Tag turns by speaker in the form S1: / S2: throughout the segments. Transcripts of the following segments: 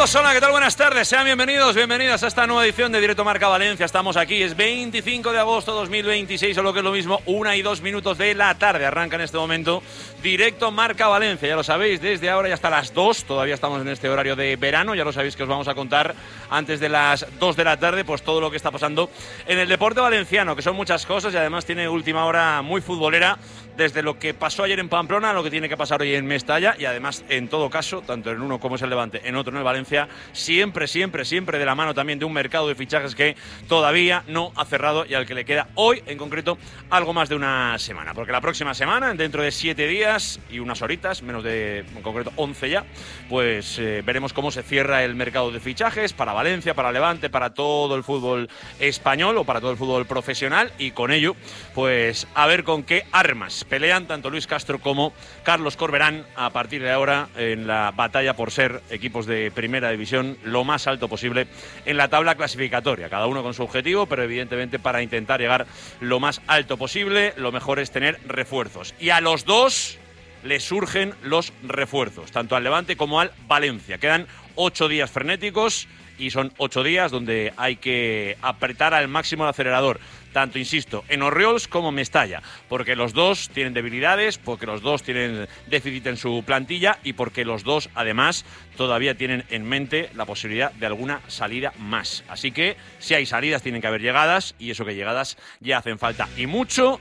S1: Amigos, hola, ¿qué tal? Buenas tardes, sean bienvenidos, bienvenidas a esta nueva edición de Directo Marca Valencia. Estamos aquí, es 25 de agosto 2026, o lo que es lo mismo, 1 y 2 minutos de la tarde. Arranca en este momento Directo Marca Valencia, ya lo sabéis, desde ahora y hasta las 2, todavía estamos en este horario de verano, ya lo sabéis que os vamos a contar antes de las 2 de la tarde, pues todo lo que está pasando en el deporte valenciano, que son muchas cosas y además tiene última hora muy futbolera, desde lo que pasó ayer en Pamplona, lo que tiene que pasar hoy en Mestalla y además, en todo caso, tanto en uno como es el Levante, en otro en el Valencia, siempre de la mano también de un mercado de fichajes que todavía no ha cerrado y al que le queda hoy, en concreto, algo más de una semana. Porque la próxima semana, dentro de 7 días y unas horitas, menos de, en concreto, 11 ya, pues veremos cómo se cierra el mercado de fichajes para Valencia, para Levante, para todo el fútbol español o para todo el fútbol profesional y con ello, pues a ver con qué armas pelean tanto Luis Castro como Carlos Corberán a partir de ahora en la batalla por ser equipos de primera división lo más alto posible en la tabla clasificatoria, cada uno con su objetivo, pero evidentemente para intentar llegar lo más alto posible, lo mejor es tener refuerzos. Y a los dos les surgen los refuerzos, tanto al Levante como al Valencia. Quedan 8 días frenéticos y son 8 días donde hay que apretar al máximo el acelerador, tanto, insisto, en Orriols como en Mestalla, porque los dos tienen debilidades, porque los dos tienen déficit en su plantilla y porque los dos, además, todavía tienen en mente la posibilidad de alguna salida más. Así que, si hay salidas, tienen que haber llegadas, y eso que llegadas ya hacen falta, y mucho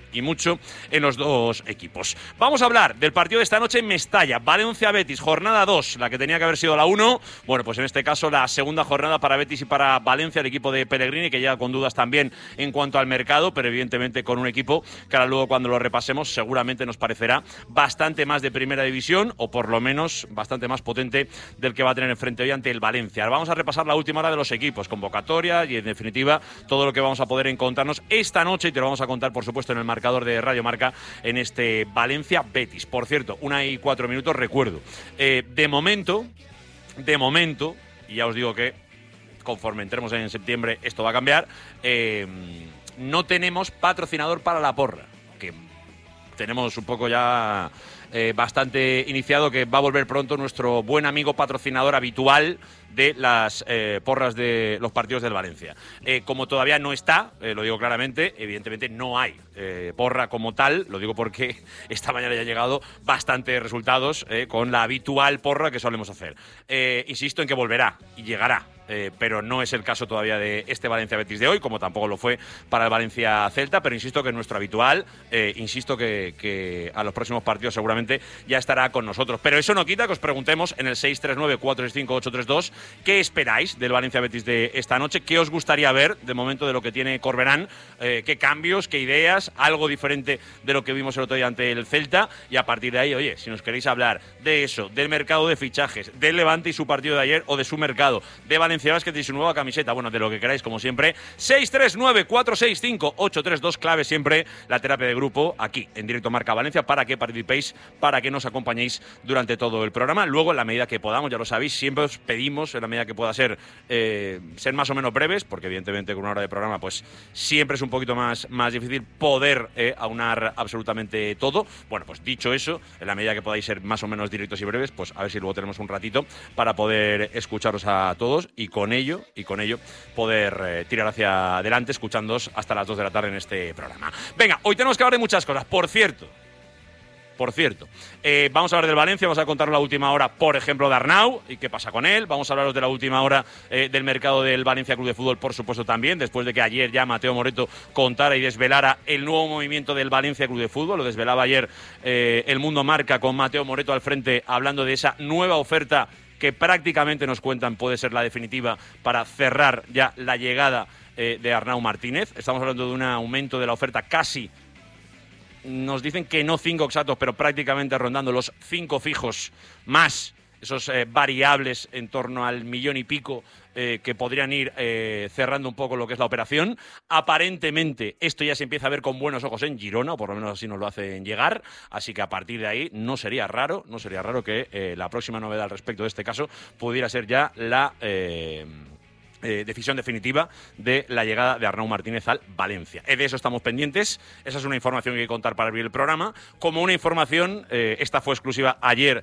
S1: en los dos equipos. Vamos a hablar del partido de esta noche en Mestalla, Valencia-Betis, jornada 2, la que tenía que haber sido la 1, bueno, pues en este caso la segunda jornada para Betis y para Valencia, el equipo de Pellegrini, que llega con dudas también en cuanto al mercado, pero evidentemente con un equipo que ahora luego cuando lo repasemos seguramente nos parecerá bastante más de primera división o por lo menos bastante más potente del que va a tener enfrente hoy ante el Valencia. Ahora vamos a repasar la última hora de los equipos, convocatoria y en definitiva todo lo que vamos a poder encontrarnos esta noche y te lo vamos a contar por supuesto en el marcador de Radio Marca en este Valencia-Betis. Por cierto, 1 y 4 minutos, recuerdo. De momento, y ya os digo que conforme entremos en septiembre esto va a cambiar, no tenemos patrocinador para la porra, que tenemos un poco ya bastante iniciado, que va a volver pronto nuestro buen amigo patrocinador habitual de las porras de los partidos del Valencia. Como todavía no está, lo digo claramente, evidentemente no hay porra como tal, lo digo porque esta mañana ya ha llegado bastantes resultados con la habitual porra que solemos hacer. Insisto en que volverá y llegará. Pero no es el caso todavía de este Valencia-Betis de hoy, como tampoco lo fue para el Valencia-Celta, pero insisto que es nuestro habitual, insisto que a los próximos partidos seguramente ya estará con nosotros. Pero eso no quita que os preguntemos en el 639-465-832 qué esperáis del Valencia-Betis de esta noche, qué os gustaría ver de momento de lo que tiene Corberán, qué cambios, qué ideas, algo diferente de lo que vimos el otro día ante el Celta, y a partir de ahí, oye, si nos queréis hablar de eso, del mercado de fichajes, del Levante y su partido de ayer, o de su mercado, de Valencia Basket y su nueva camiseta, bueno, de lo que queráis, como siempre, 639-465-832, clave siempre la terapia de grupo aquí en Directo Marca Valencia para que participéis, para que nos acompañéis durante todo el programa. Luego, en la medida que podamos, ya lo sabéis, siempre os pedimos, en la medida que pueda ser más o menos breves, porque evidentemente con una hora de programa pues siempre es un poquito más difícil poder aunar absolutamente todo. Bueno, pues dicho eso, en la medida que podáis ser más o menos directos y breves, pues a ver si luego tenemos un ratito para poder escucharos a todos y con ello poder tirar hacia adelante escuchándoos hasta las 2 de la tarde en este programa. Venga, hoy tenemos que hablar de muchas cosas. Por cierto, vamos a hablar del Valencia, vamos a contar la última hora, por ejemplo, de Arnau y qué pasa con él. Vamos a hablaros de la última hora del mercado del Valencia Club de Fútbol, por supuesto, también, después de que ayer ya Mateo Moreto contara y desvelara el nuevo movimiento del Valencia Club de Fútbol. Lo desvelaba ayer El Mundo Marca con Mateo Moreto al frente, hablando de esa nueva oferta que prácticamente nos cuentan puede ser la definitiva para cerrar ya la llegada de Arnau Martínez. Estamos hablando de un aumento de la oferta casi, nos dicen que no 5 exactos, pero prácticamente rondando los 5 fijos más esos variables en torno al 1 millón y pico que podrían ir cerrando un poco lo que es la operación. Aparentemente esto ya se empieza a ver con buenos ojos en Girona, o por lo menos así nos lo hacen llegar, así que a partir de ahí no sería raro que la próxima novedad al respecto de este caso pudiera ser ya la decisión definitiva de la llegada de Arnau Martínez al Valencia. De eso estamos pendientes. Esa es una información que hay que contar para abrir el programa. Como una información, esta fue exclusiva ayer